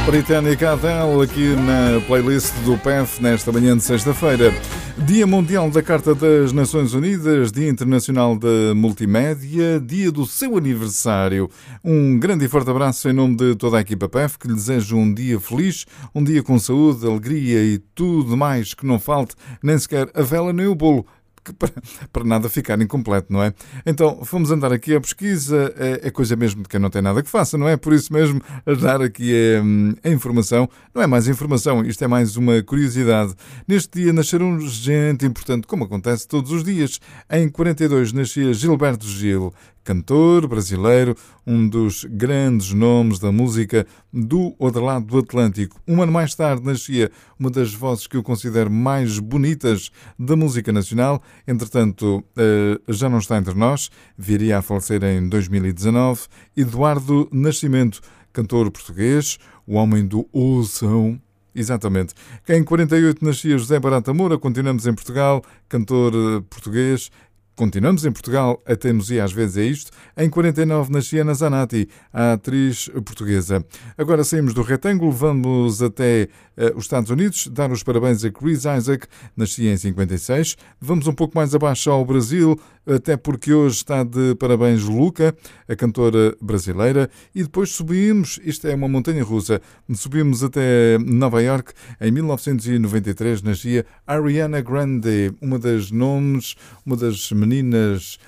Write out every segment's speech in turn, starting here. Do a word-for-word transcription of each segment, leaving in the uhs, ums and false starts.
Britânica Adele aqui na playlist do P E F nesta manhã de sexta-feira. Dia Mundial da Carta das Nações Unidas, Dia Internacional da Multimédia, dia do seu aniversário. Um grande e forte abraço em nome de toda a equipa P E F, que lhe desejo um dia feliz, um dia com saúde, alegria e tudo mais que não falte, nem sequer a vela nem o bolo. Para, para nada ficar incompleto, não é? Então, fomos andar aqui à pesquisa, é, é coisa mesmo de quem não tem nada que faça, não é? Por isso mesmo, a dar aqui a, a informação, não é mais informação, isto é mais uma curiosidade. Neste dia nasceram gente importante, como acontece todos os dias. Em quarenta e dois nascia Gilberto Gil, cantor brasileiro, um dos grandes nomes da música do outro lado do Atlântico. Um ano mais tarde nascia uma das vozes que eu considero mais bonitas da música nacional. Entretanto, já não está entre nós, viria a falecer em dois mil e dezanove. Eduardo Nascimento, cantor português, o homem do ouçam. Exatamente. Em quarenta e oito nascia José Barata Moura, continuamos em Portugal, cantor português. Continuamos em Portugal, a teimosia às vezes é isto. Em quarenta e nove nascia Ana Zanatti, a atriz portuguesa. Agora saímos do retângulo, vamos até uh, os Estados Unidos, dar os parabéns a Chris Isaak, nascia em cinquenta e seis. Vamos um pouco mais abaixo ao Brasil, até porque hoje está de parabéns Luca, a cantora brasileira. E depois subimos, isto é uma montanha russa, subimos até Nova York. Em mil novecentos e noventa e três nascia Ariana Grande, uma das nomes, uma das meninas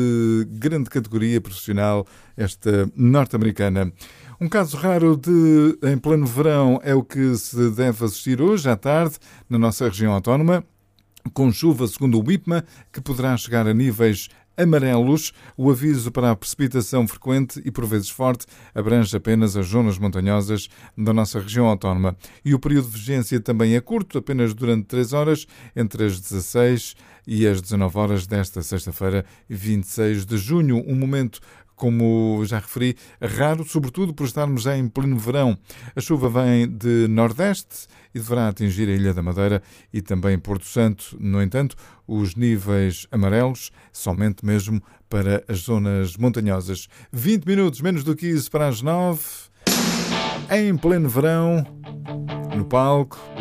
de grande categoria profissional, esta norte-americana. Um caso raro de em pleno verão é o que se deve assistir hoje à tarde na nossa região autónoma, com chuva segundo o IPMA, que poderá chegar a níveis amarelos. O aviso para a precipitação frequente e por vezes forte abrange apenas as zonas montanhosas da nossa região autónoma. E o período de vigência também é curto, apenas durante três horas, entre as dezasseis e as dezanove horas desta sexta-feira, vinte e seis de junho. Um momento, como já referi, raro, sobretudo por estarmos já em pleno verão. A chuva vem de nordeste e deverá atingir a Ilha da Madeira e também Porto Santo. No entanto, os níveis amarelos somente mesmo para as zonas montanhosas. vinte minutos, menos do que isso, para as nove, em pleno verão, no palco.